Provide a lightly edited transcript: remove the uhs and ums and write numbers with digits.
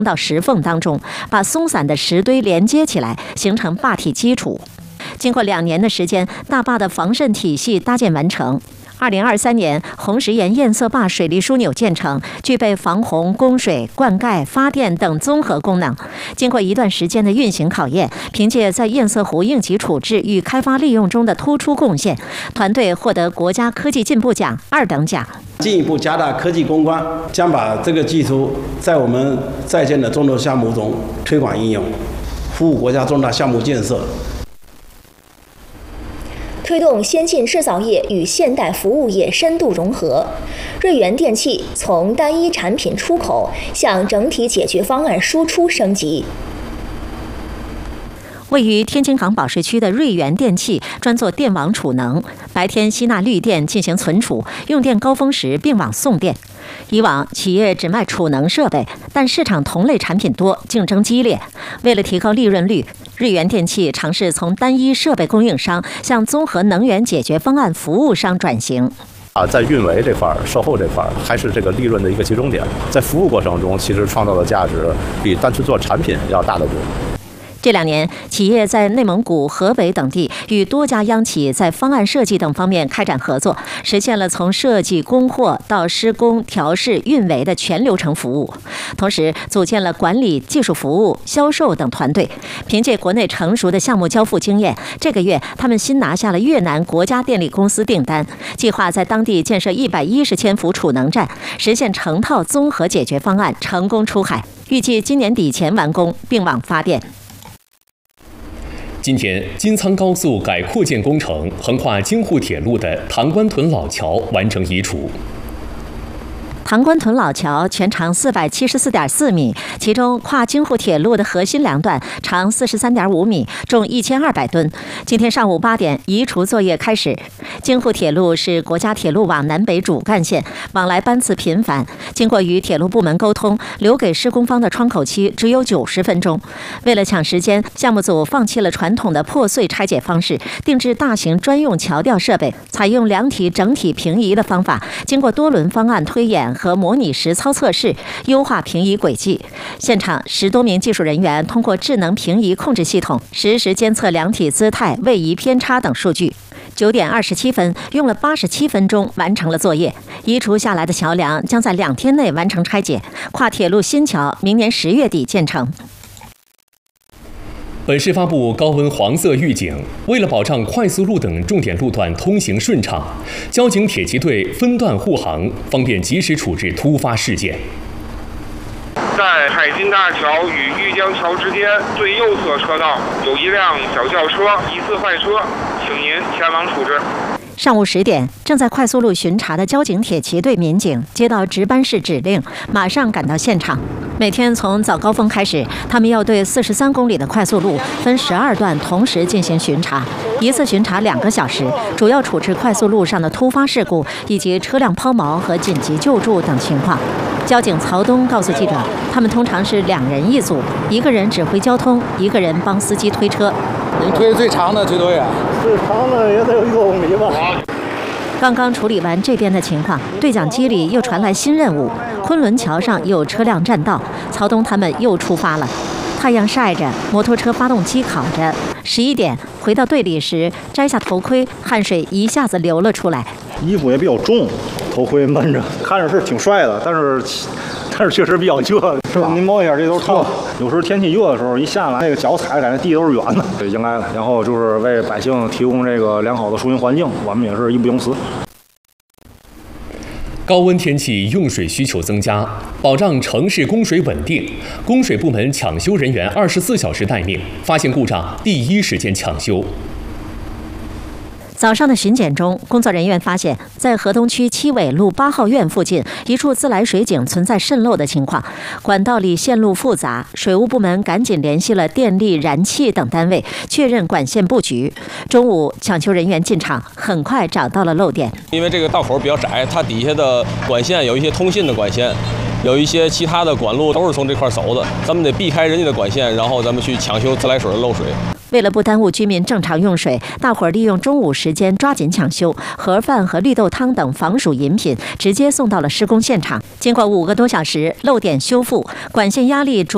到石缝当中，把松散的石堆连接起来，形成坝体基础。经过2年的时间，大坝的防渗体系搭建完成。2023年，红石岩堰塞坝水利枢纽建成，具备防洪、供水、灌溉、发电等综合功能。经过一段时间的运行考验，凭借在堰塞湖应急处置与开发利用中的突出贡献，团队获得国家科技进步奖2等奖。 进一步加大科技攻关，将把这个技术在我们在建的众多项目中推广应用，服务国家重大项目建设。 推动先进制造业与现代服务业深度融合，瑞源电器从单一产品出口向整体解决方案输出升级。 位于天津港保税区的瑞源电器专做电网储能，白天吸纳绿电进行存储，用电高峰时并网送电。以往企业只卖储能设备，但市场同类产品多，竞争激烈。为了提高利润率，瑞源电器尝试从单一设备供应商向综合能源解决方案服务商转型。 在运维这块儿、售后这块儿，还是这个利润的一个集中点。在服务过程中，其实创造的价值比单纯做产品要大得多。 这2年，企业在内蒙古、河北等地与多家央企在方案设计等方面开展合作，实现了从设计、供货到施工、调试、运维的全流程服务。同时，组建了管理、技术服务、销售等团队。凭借国内成熟的项目交付经验，这个月他们新拿下了越南国家电力公司订单，计划在当地建设110千伏储能站，实现成套综合解决方案，成功出海。预计今年底前完工并网发电。 今天，京苍高速改扩建工程横跨京沪铁路的唐官屯老桥完成移除。 唐官屯老桥全长474.4米，其中跨京沪铁路的核心梁段长43.5米，重1200吨。今天上午8点，移除作业开始。京沪铁路是国家铁路网南北主干线，往来班次频繁。经过与铁路部门沟通，留给施工方的窗口期只有90分钟。为了抢时间，项目组放弃了传统的破碎拆解方式，定制大型专用桥吊设备，采用量体整体平移的方法，经过多轮方案推演和模拟实操测试，优化平移轨迹。现场10多名技术人员通过智能平移控制系统，实时监测量体姿态、位移偏差等数据。9点27分，用了87分钟完成了作业。移除下来的桥梁将在2天内完成拆解。跨铁路新桥明年10月底建成。 本市发布高温黄色预警，为了保障快速路等重点路段通行顺畅，交警铁骑队分段护航，方便及时处置突发事件。 在海津大桥与玉江桥之间最右侧车道有一辆小轿车疑似坏车，请您前往处置。 上午10点，正在快速路巡查的交警铁骑队民警接到值班室指令，马上赶到现场。每天从早高峰开始，他们要对43公里的快速路分12段同时进行巡查，一次巡查2个小时，主要处置快速路上的突发事故以及车辆抛锚和紧急救助等情况。交警曹东告诉记者，他们通常是2人一组，一个人指挥交通，一个人帮司机推车。 您推最长的推多远？ 最长的也得有1公里吧。 刚刚处理完这边的情况，对讲机里又传来新任务：昆仑桥上有车辆占道，曹东他们又出发了。太阳晒着，摩托车发动机烤着。11点回到队里时，摘下头盔，汗水一下子流了出来。 衣服也比较重，头盔闷着，看着是挺帅的，但是确实比较热，是吧？您摸一下，这都是透。有时候天气热的时候，一下来那个脚踩着感觉地都是圆的，对，应该的。然后就是为百姓提供这个良好的出行环境，我们也是义不容辞。 高温天气用水需求增加，保障城市供水稳定，供水部门抢修人员24小时待命，发现故障第一时间抢修。 早上的巡检中，工作人员发现，在河东区七纬路8号院附近，一处自来水井存在渗漏的情况，管道里线路复杂，水务部门赶紧联系了电力、燃气等单位，确认管线布局。中午，抢修人员进场，很快找到了漏点。 因为这个道口比较窄，它底下的管线有一些通信的管线，有一些其他的管路都是从这块走的，咱们得避开人家的管线，然后咱们去抢修自来水的漏水。 为了不耽误居民正常用水，大伙儿利用中午时间抓紧抢修，盒饭和绿豆汤等防暑饮品直接送到了施工现场。经过5个多小时，漏点修复，管线压力逐